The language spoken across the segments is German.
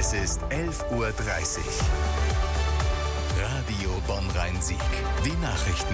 Es ist 11:30 Uhr. Radio Bonn-Rhein-Sieg. Die Nachrichten.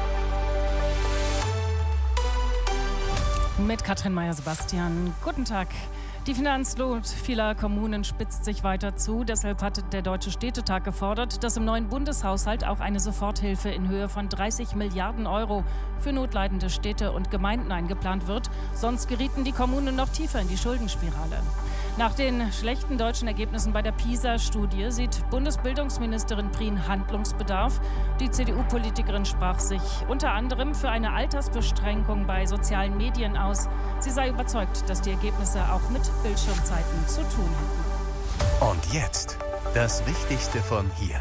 Mit Katrin Meyer-Sebastian. Guten Tag. Die Finanznot vieler Kommunen spitzt sich weiter zu. Deshalb hat der Deutsche Städtetag gefordert, dass im neuen Bundeshaushalt auch eine Soforthilfe in Höhe von 30 Milliarden Euro für notleidende Städte und Gemeinden eingeplant wird. Sonst gerieten die Kommunen noch tiefer in die Schuldenspirale. Nach den schlechten deutschen Ergebnissen bei der PISA-Studie sieht Bundesbildungsministerin Prien Handlungsbedarf. Die CDU-Politikerin sprach sich unter anderem für eine Altersbeschränkung bei sozialen Medien aus. Sie sei überzeugt, dass die Ergebnisse auch mit Bildschirmzeiten zu tun hätten. Und jetzt das Wichtigste von hier.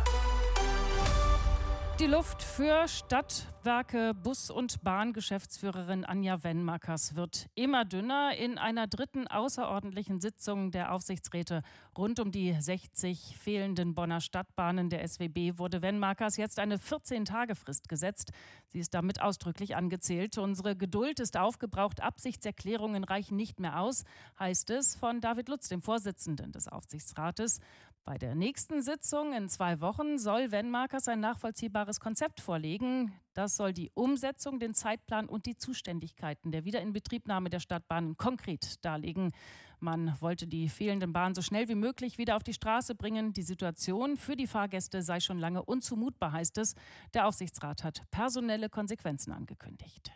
Die Luft für Stadtwerke Bus- und Bahngeschäftsführerin Anja Wenmakers wird immer dünner. In einer dritten außerordentlichen Sitzung der Aufsichtsräte rund um die 60 fehlenden Bonner Stadtbahnen der SWB wurde Wenmakers jetzt eine 14-Tage-Frist gesetzt. Sie ist damit ausdrücklich angezählt. Unsere Geduld ist aufgebraucht, Absichtserklärungen reichen nicht mehr aus, heißt es von David Lutz, dem Vorsitzenden des Aufsichtsrates. Bei der nächsten Sitzung in 2 Wochen soll Wenmakers ein nachvollziehbares Konzept vorlegen. Das soll die Umsetzung, den Zeitplan und die Zuständigkeiten der Wiederinbetriebnahme der Stadtbahnen konkret darlegen. Man wollte die fehlenden Bahnen so schnell wie möglich wieder auf die Straße bringen. Die Situation für die Fahrgäste sei schon lange unzumutbar, heißt es. Der Aufsichtsrat hat personelle Konsequenzen angekündigt.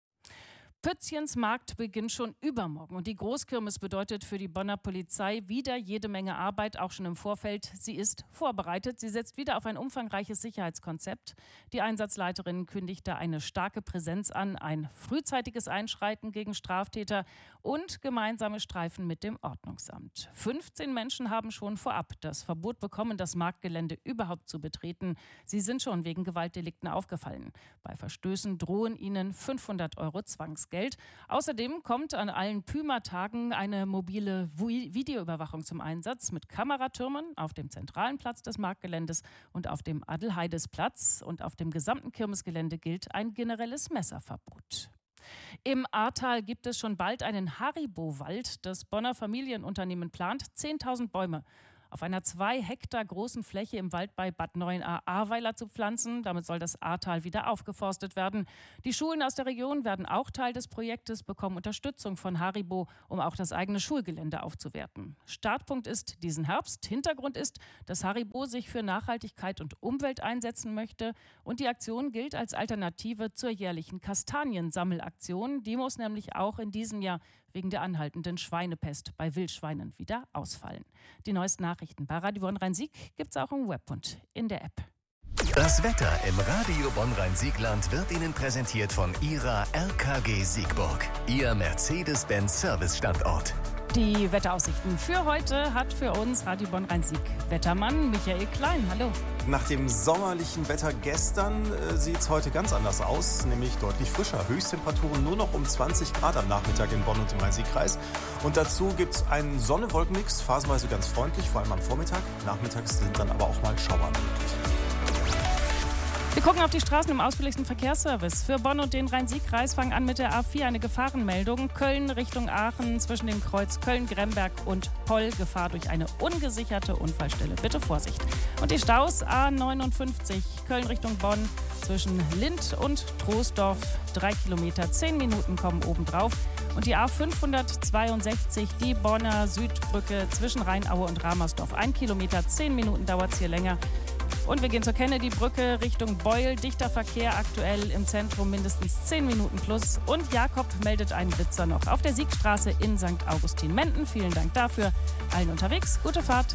Pützchens Markt beginnt schon übermorgen und die Großkirmes bedeutet für die Bonner Polizei wieder jede Menge Arbeit, auch schon im Vorfeld. Sie ist vorbereitet, sie setzt wieder auf ein umfangreiches Sicherheitskonzept. Die Einsatzleiterin kündigte eine starke Präsenz an, ein frühzeitiges Einschreiten gegen Straftäter und gemeinsame Streifen mit dem Ordnungsamt. 15 Menschen haben schon vorab das Verbot bekommen, das Marktgelände überhaupt zu betreten. Sie sind schon wegen Gewaltdelikten aufgefallen. Bei Verstößen drohen ihnen 500 € Zwangsgeld. Außerdem kommt an allen Puma-Tagen eine mobile Videoüberwachung zum Einsatz mit Kameratürmen auf dem zentralen Platz des Marktgeländes und auf dem Adelheidesplatz. Und auf dem gesamten Kirmesgelände gilt ein generelles Messerverbot. Im Ahrtal gibt es schon bald einen Haribo-Wald. Das Bonner Familienunternehmen plant 10.000 Bäume auf einer 2 Hektar großen Fläche im Wald bei Bad Neuenahr-Ahrweiler zu pflanzen. Damit soll das Ahrtal wieder aufgeforstet werden. Die Schulen aus der Region werden auch Teil des Projektes, bekommen Unterstützung von Haribo, um auch das eigene Schulgelände aufzuwerten. Startpunkt ist diesen Herbst. Hintergrund ist, dass Haribo sich für Nachhaltigkeit und Umwelt einsetzen möchte. Und die Aktion gilt als Alternative zur jährlichen Kastaniensammelaktion. Die muss nämlich auch in diesem Jahr wegen der anhaltenden Schweinepest bei Wildschweinen wieder ausfallen. Die neuesten Nachrichten bei Radio Bonn-Rhein-Sieg gibt es auch im Web und in der App. Das Wetter im Radio Bonn-Rhein-Siegland wird Ihnen präsentiert von Ihrer RKG Siegburg, Ihr Mercedes-Benz-Service-Standort. Die Wetteraussichten für heute hat für uns Radio Bonn-Rhein-Sieg Wettermann Michael Klein. Hallo. Nach dem sommerlichen Wetter gestern sieht es heute ganz anders aus, nämlich deutlich frischer. Höchsttemperaturen nur noch um 20 Grad am Nachmittag in Bonn und im Rhein-Sieg-Kreis. Und dazu gibt es einen Sonne-Wolken-Mix, phasenweise ganz freundlich, vor allem am Vormittag. Nachmittags sind dann aber auch mal Schauer möglich. Wir gucken auf die Straßen im ausführlichsten Verkehrsservice. Für Bonn und den Rhein-Sieg-Kreis fangen an mit der A4 eine Gefahrenmeldung. Köln Richtung Aachen zwischen dem Kreuz Köln-Gremberg und Poll. Gefahr durch eine ungesicherte Unfallstelle. Bitte Vorsicht. Und die Staus A59 Köln Richtung Bonn zwischen Lind und Troisdorf. 3 Kilometer, 10 Minuten kommen obendrauf. Und die A562, die Bonner Südbrücke zwischen Rheinaue und Ramersdorf. 1 Kilometer, 10 Minuten dauert es hier länger. Und wir gehen zur Kennedy-Brücke Richtung Beul. Dichter Verkehr aktuell im Zentrum, mindestens 10 Minuten plus. Und Jakob meldet einen Blitzer noch auf der Siegstraße in St. Augustin-Menden. Vielen Dank dafür. Allen unterwegs, gute Fahrt.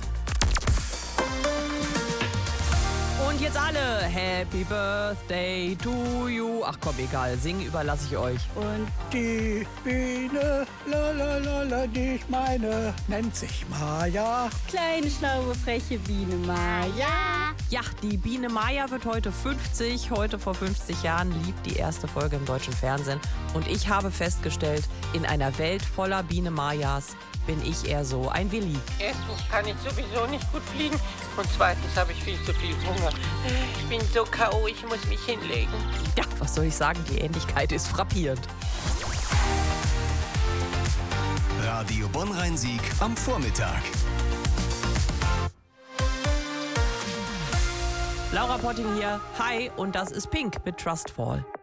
Und jetzt alle Happy Birthday to you. Ach komm, egal, singen überlasse ich euch. Und die Biene, lalalala, die ich meine, nennt sich Maja. Kleine, schlaue, freche Biene Maja. Ja, die Biene Maja wird heute 50. Heute vor 50 Jahren lief die erste Folge im deutschen Fernsehen. Und ich habe festgestellt, in einer Welt voller Biene Majas bin ich eher so ein Willi. Erstens kann ich sowieso nicht gut fliegen und zweitens habe ich viel zu viel Hunger. Ich bin so K.O., ich muss mich hinlegen. Ja, was soll ich sagen, die Ähnlichkeit ist frappierend. Radio Bonn-Rhein-Sieg am Vormittag. Laura Potting hier. Hi, und das ist Pink mit Trustfall.